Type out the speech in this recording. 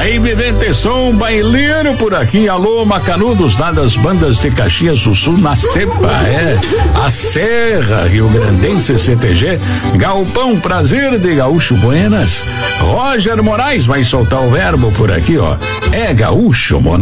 Aí, Vivente Som, baileiro por aqui. Alô, Macanudos, lá das bandas de Caxias do Sul, na Cepa, a Serra Rio Grandense CTG, Galpão Prazer de Gaúcho Buenas. Roger Moraes vai soltar o verbo por aqui, ó. É Gaúcho Monar.